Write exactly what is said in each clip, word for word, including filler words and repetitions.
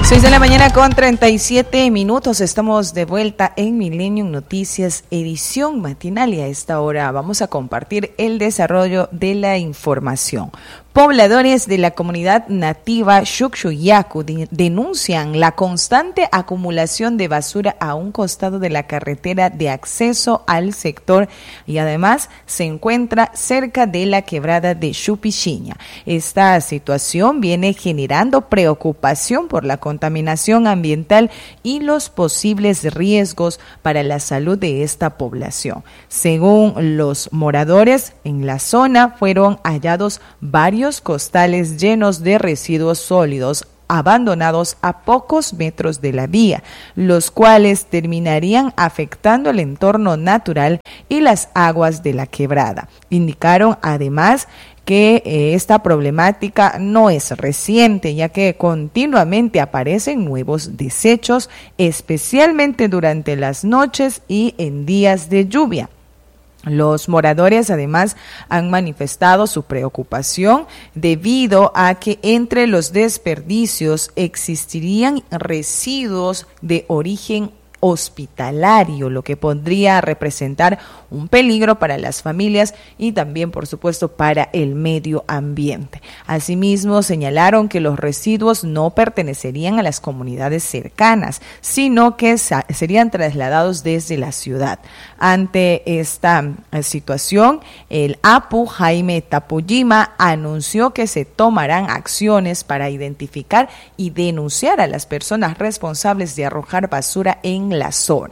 seis de la mañana con treinta y siete minutos. Estamos de vuelta en Millennium Noticias, edición matinal, y a esta hora vamos a compartir el desarrollo de la información. Pobladores de la comunidad nativa Xuxuyacu de- denuncian la constante acumulación de basura a un costado de la carretera de acceso al sector y además se encuentra cerca de la quebrada de Xupichiña. Esta situación viene generando preocupación por la contaminación ambiental y los posibles riesgos para la salud de esta población. Según los moradores, en la zona fueron hallados varios costales llenos de residuos sólidos abandonados a pocos metros de la vía, los cuales terminarían afectando el entorno natural y las aguas de la quebrada. Indicaron además que eh, esta problemática no es reciente, ya que continuamente aparecen nuevos desechos, especialmente durante las noches y en días de lluvia. Los moradores además han manifestado su preocupación debido a que entre los desperdicios existirían residuos de origen hospitalario, lo que podría representar un peligro para las familias y también, por supuesto, para el medio ambiente. Asimismo, señalaron que los residuos no pertenecerían a las comunidades cercanas, sino que serían trasladados desde la ciudad. Ante esta situación, el APU Jaime Tapujima anunció que se tomarán acciones para identificar y denunciar a las personas responsables de arrojar basura en la zona.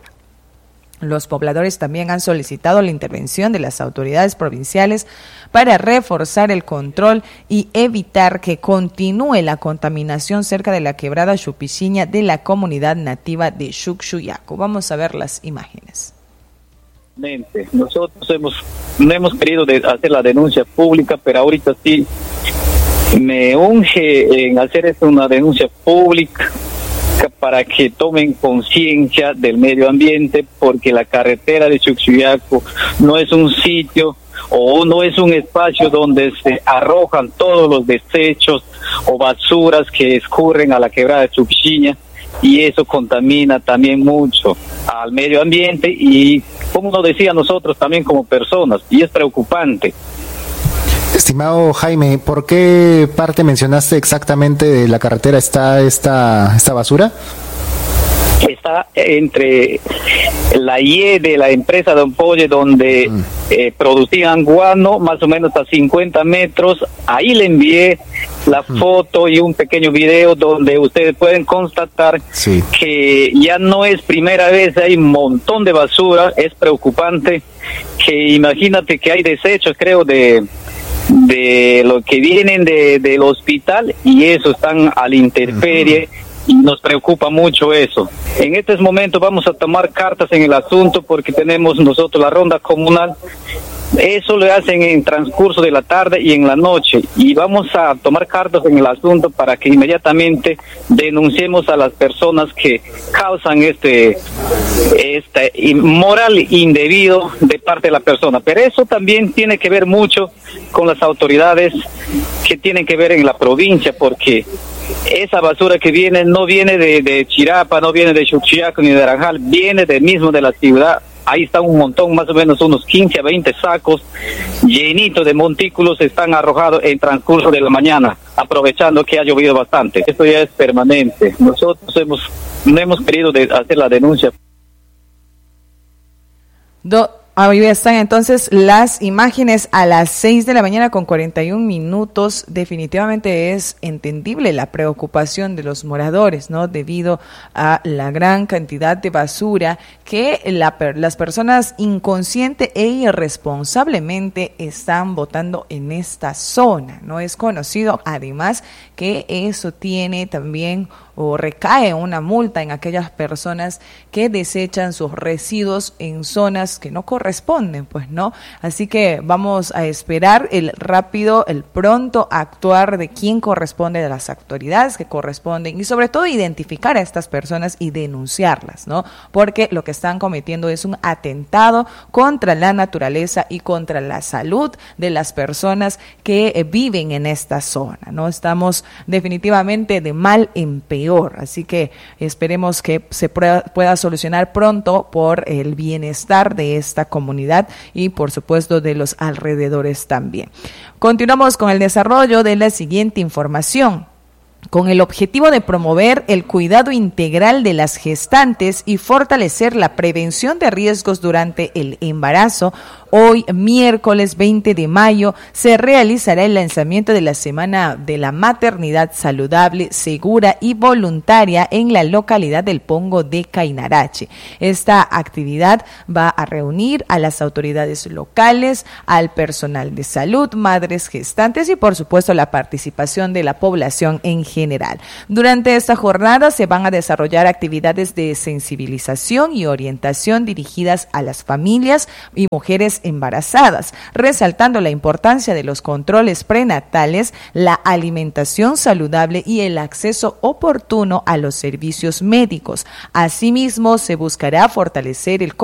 Los pobladores también han solicitado la intervención de las autoridades provinciales para reforzar el control y evitar que continúe la contaminación cerca de la quebrada Xupichiña de la comunidad nativa de Xuxuyacu. Vamos a ver las imágenes. Nosotros hemos no hemos querido de hacer la denuncia pública, pero ahorita sí me urge en hacer esto una denuncia pública para que tomen conciencia del medio ambiente, porque la carretera de Xuxuyacu no es un sitio o no es un espacio donde se arrojan todos los desechos o basuras que escurren a la quebrada de Xupichiña, y eso contamina también mucho al medio ambiente y, como nos decía, nosotros también como personas, y es preocupante. Estimado Jaime, ¿por qué parte mencionaste exactamente de la carretera está esta, esta basura? Está entre la I E de la empresa Don Polle, donde mm. eh, producían guano, más o menos a cincuenta metros. Ahí le envié la mm. foto y un pequeño video donde ustedes pueden constatar sí. que ya no es primera vez, hay un montón de basura. Es preocupante que imagínate que hay desechos, creo, de de lo que vienen de del hospital, y eso están a la intemperie. Uh-huh. Y nos preocupa mucho eso. En estos momentos vamos a tomar cartas en el asunto, porque tenemos nosotros la ronda comunal. Eso lo hacen en transcurso de la tarde y en la noche, y vamos a tomar cartas en el asunto para que inmediatamente denunciemos a las personas que causan este este moral indebido de parte de la persona. Pero eso también tiene que ver mucho con las autoridades que tienen que ver en la provincia, porque esa basura que viene no viene de, de Chirapa, no viene de Xuxuyacu ni de Naranjal, viene del mismo de la ciudad. Ahí están un montón, más o menos unos quince a veinte sacos llenitos de montículos, están arrojados en transcurso de la mañana, aprovechando que ha llovido bastante. Esto ya es permanente. Nosotros hemos no hemos querido de hacer la denuncia. Do Ahí están entonces las imágenes a las seis de la mañana con cuarenta y un minutos. Definitivamente es entendible la preocupación de los moradores, ¿no? Debido a la gran cantidad de basura que la, las personas inconsciente e irresponsablemente están botando en esta zona, ¿no? Es conocido además que eso tiene también o recae una multa en aquellas personas que desechan sus residuos en zonas que no corresponden corresponden, pues, ¿no? Así que vamos a esperar el rápido, el pronto actuar de quién corresponde, de las autoridades que corresponden, y sobre todo identificar a estas personas y denunciarlas, ¿no? Porque lo que están cometiendo es un atentado contra la naturaleza y contra la salud de las personas que eh, viven en esta zona, ¿no? Estamos definitivamente de mal en peor, así que esperemos que se pueda, pueda solucionar pronto por el bienestar de esta comunidad y por supuesto de los alrededores también. Continuamos con el desarrollo de la siguiente información. Con el objetivo de promover el cuidado integral de las gestantes y fortalecer la prevención de riesgos durante el embarazo, hoy, miércoles veinte de mayo, se realizará el lanzamiento de la Semana de la Maternidad Saludable, Segura y Voluntaria en la localidad del Pongo de Cainarache. Esta actividad va a reunir a las autoridades locales, al personal de salud, madres gestantes y, por supuesto, la participación de la población en general. Durante esta jornada se van a desarrollar actividades de sensibilización y orientación dirigidas a las familias y mujeres embarazadas, resaltando la importancia de los controles prenatales, la alimentación saludable y el acceso oportuno a los servicios médicos. Asimismo, se buscará fortalecer el